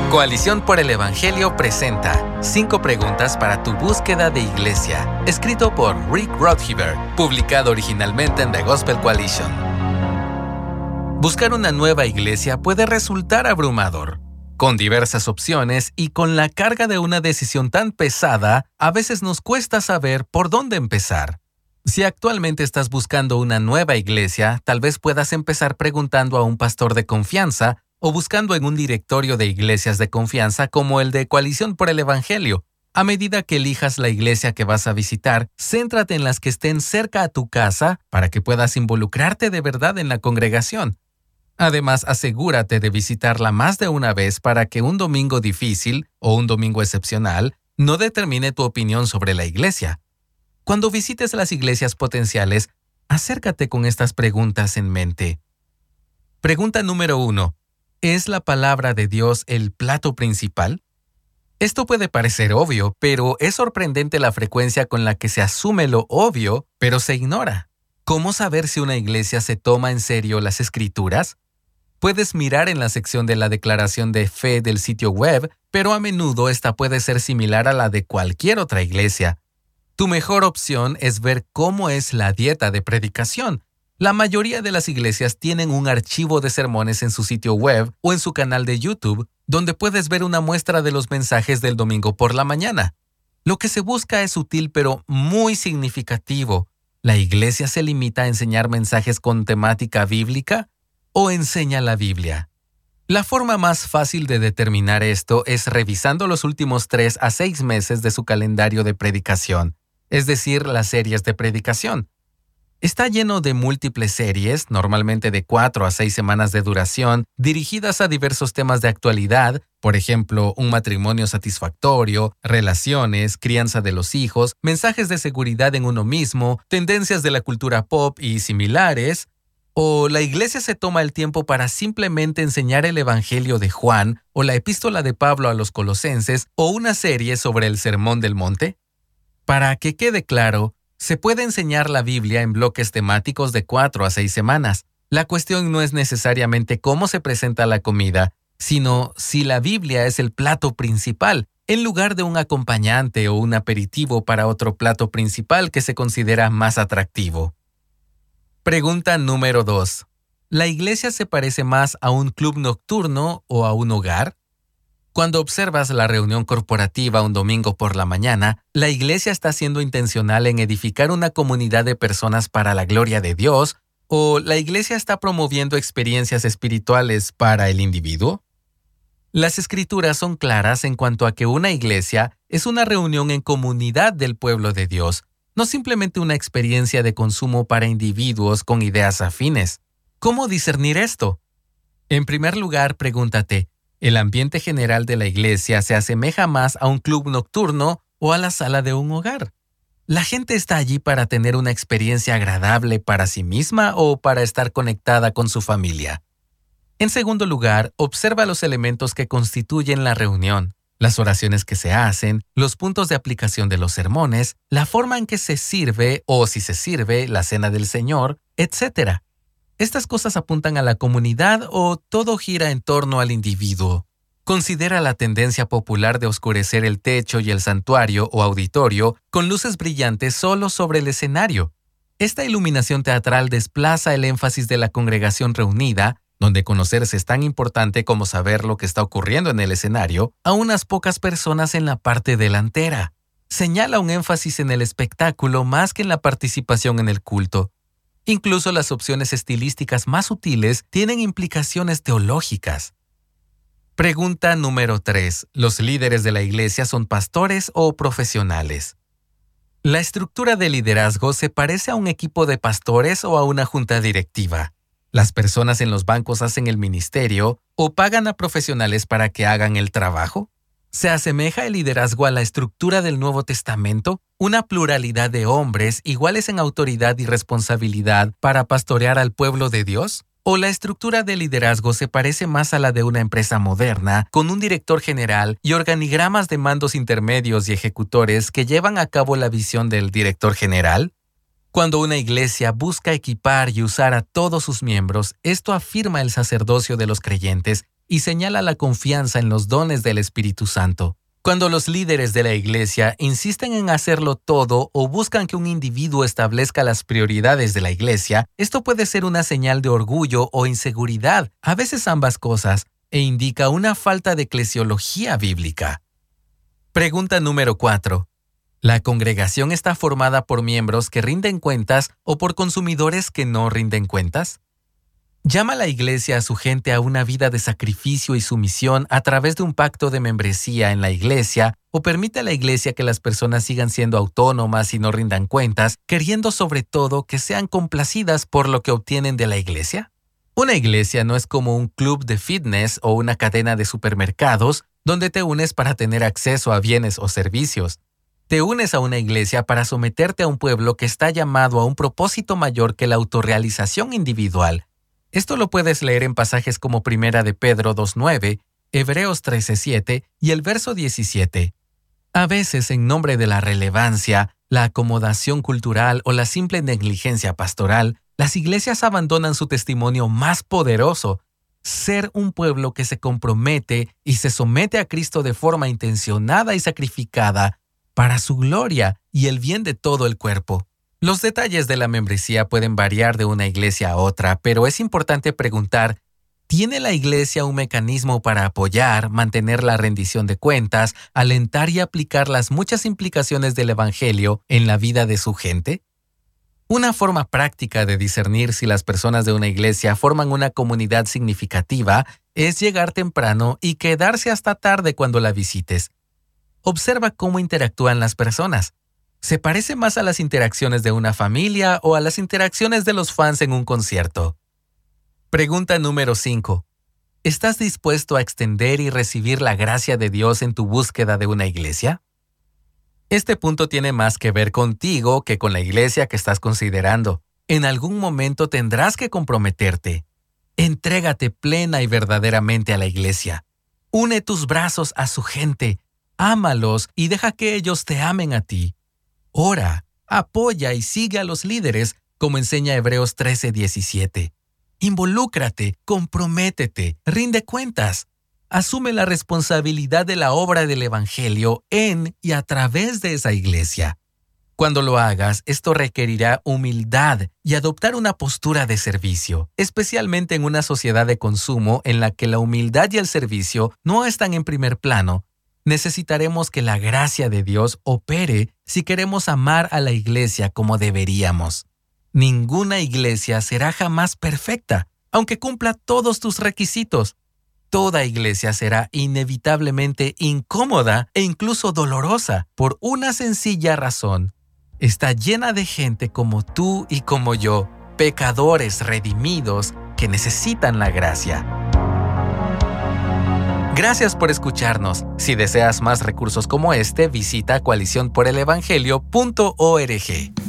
Coalición por el Evangelio presenta 5 preguntas para tu búsqueda de iglesia, escrito por Rick Rothhiber, publicado originalmente en The Gospel Coalition. Buscar una nueva iglesia puede resultar abrumador. Con diversas opciones y con la carga de una decisión tan pesada, a veces nos cuesta saber por dónde empezar. Si actualmente estás buscando una nueva iglesia, tal vez puedas empezar preguntando a un pastor de confianza o buscando en un directorio de iglesias de confianza como el de Coalición por el Evangelio. A medida que elijas la iglesia que vas a visitar, céntrate en las que estén cerca a tu casa para que puedas involucrarte de verdad en la congregación. Además, asegúrate de visitarla más de una vez para que un domingo difícil o un domingo excepcional no determine tu opinión sobre la iglesia. Cuando visites las iglesias potenciales, acércate con estas preguntas en mente. Pregunta número 1. ¿Es la palabra de Dios el plato principal? Esto puede parecer obvio, pero es sorprendente la frecuencia con la que se asume lo obvio, pero se ignora. ¿Cómo saber si una iglesia se toma en serio las Escrituras? Puedes mirar en la sección de la declaración de fe del sitio web, pero a menudo esta puede ser similar a la de cualquier otra iglesia. Tu mejor opción es ver cómo es la dieta de predicación. La mayoría de las iglesias tienen un archivo de sermones en su sitio web o en su canal de YouTube, donde puedes ver una muestra de los mensajes del domingo por la mañana. Lo que se busca es sutil pero muy significativo. ¿La iglesia se limita a enseñar mensajes con temática bíblica o enseña la Biblia? La forma más fácil de determinar esto es revisando los últimos 3 a 6 meses de su calendario de predicación, es decir, las series de predicación. Está lleno de múltiples series, normalmente de 4 a 6 semanas de duración, dirigidas a diversos temas de actualidad, por ejemplo, un matrimonio satisfactorio, relaciones, crianza de los hijos, mensajes de seguridad en uno mismo, tendencias de la cultura pop y similares. O la iglesia se toma el tiempo para simplemente enseñar el Evangelio de Juan o la epístola de Pablo a los Colosenses o una serie sobre el Sermón del Monte. Para que quede claro, se puede enseñar la Biblia en bloques temáticos de 4 a 6 semanas. La cuestión no es necesariamente cómo se presenta la comida, sino si la Biblia es el plato principal, en lugar de un acompañante o un aperitivo para otro plato principal que se considera más atractivo. Pregunta número 2. ¿La iglesia se parece más a un club nocturno o a un hogar? Cuando observas la reunión corporativa un domingo por la mañana, ¿la iglesia está siendo intencional en edificar una comunidad de personas para la gloria de Dios o la iglesia está promoviendo experiencias espirituales para el individuo? Las Escrituras son claras en cuanto a que una iglesia es una reunión en comunidad del pueblo de Dios, no simplemente una experiencia de consumo para individuos con ideas afines. ¿Cómo discernir esto? En primer lugar, pregúntate, ¿el ambiente general de la iglesia se asemeja más a un club nocturno o a la sala de un hogar? ¿La gente está allí para tener una experiencia agradable para sí misma o para estar conectada con su familia? En segundo lugar, observa los elementos que constituyen la reunión. Las oraciones que se hacen, los puntos de aplicación de los sermones, la forma en que se sirve o si se sirve la cena del Señor, etc. ¿Estas cosas apuntan a la comunidad o todo gira en torno al individuo? Considera la tendencia popular de oscurecer el techo y el santuario o auditorio con luces brillantes solo sobre el escenario. Esta iluminación teatral desplaza el énfasis de la congregación reunida, donde conocerse es tan importante como saber lo que está ocurriendo en el escenario, a unas pocas personas en la parte delantera. Señala un énfasis en el espectáculo más que en la participación en el culto. Incluso las opciones estilísticas más sutiles tienen implicaciones teológicas. Pregunta número 3. ¿Los líderes de la iglesia son pastores o profesionales? ¿La estructura de liderazgo se parece a un equipo de pastores o a una junta directiva? ¿Las personas en los bancos hacen el ministerio o pagan a profesionales para que hagan el trabajo? ¿Se asemeja el liderazgo a la estructura del Nuevo Testamento? ¿Una pluralidad de hombres iguales en autoridad y responsabilidad para pastorear al pueblo de Dios? ¿O la estructura de liderazgo se parece más a la de una empresa moderna, con un director general y organigramas de mandos intermedios y ejecutores que llevan a cabo la visión del director general? Cuando una iglesia busca equipar y usar a todos sus miembros, esto afirma el sacerdocio de los creyentes y señala la confianza en los dones del Espíritu Santo. Cuando los líderes de la iglesia insisten en hacerlo todo o buscan que un individuo establezca las prioridades de la iglesia, esto puede ser una señal de orgullo o inseguridad, a veces ambas cosas, e indica una falta de eclesiología bíblica. Pregunta número 4. ¿La congregación está formada por miembros que rinden cuentas o por consumidores que no rinden cuentas? ¿Llama la iglesia a su gente a una vida de sacrificio y sumisión a través de un pacto de membresía en la iglesia o permite a la iglesia que las personas sigan siendo autónomas y no rindan cuentas, queriendo sobre todo que sean complacidas por lo que obtienen de la iglesia? Una iglesia no es como un club de fitness o una cadena de supermercados donde te unes para tener acceso a bienes o servicios. Te unes a una iglesia para someterte a un pueblo que está llamado a un propósito mayor que la autorrealización individual. Esto lo puedes leer en pasajes como 1 de Pedro 2:9, Hebreos 13:7 y el verso 17. A veces, en nombre de la relevancia, la acomodación cultural o la simple negligencia pastoral, las iglesias abandonan su testimonio más poderoso, ser un pueblo que se compromete y se somete a Cristo de forma intencionada y sacrificada para su gloria y el bien de todo el cuerpo. Los detalles de la membresía pueden variar de una iglesia a otra, pero es importante preguntar, ¿tiene la iglesia un mecanismo para apoyar, mantener la rendición de cuentas, alentar y aplicar las muchas implicaciones del Evangelio en la vida de su gente? Una forma práctica de discernir si las personas de una iglesia forman una comunidad significativa es llegar temprano y quedarse hasta tarde cuando la visites. Observa cómo interactúan las personas. ¿Se parece más a las interacciones de una familia o a las interacciones de los fans en un concierto? Pregunta número 5. ¿Estás dispuesto a extender y recibir la gracia de Dios en tu búsqueda de una iglesia? Este punto tiene más que ver contigo que con la iglesia que estás considerando. En algún momento tendrás que comprometerte. Entrégate plena y verdaderamente a la iglesia. Une tus brazos a su gente. Ámalos y deja que ellos te amen a ti. Ora, apoya y sigue a los líderes, como enseña Hebreos 13:17. Involúcrate, comprométete, rinde cuentas. Asume la responsabilidad de la obra del Evangelio en y a través de esa iglesia. Cuando lo hagas, esto requerirá humildad y adoptar una postura de servicio, especialmente en una sociedad de consumo en la que la humildad y el servicio no están en primer plano. Necesitaremos que la gracia de Dios opere si queremos amar a la iglesia como deberíamos. Ninguna iglesia será jamás perfecta, aunque cumpla todos tus requisitos. Toda iglesia será inevitablemente incómoda e incluso dolorosa por una sencilla razón. Está llena de gente como tú y como yo, pecadores redimidos que necesitan la gracia. Gracias por escucharnos. Si deseas más recursos como este, visita coaliciónporelevangelio.org.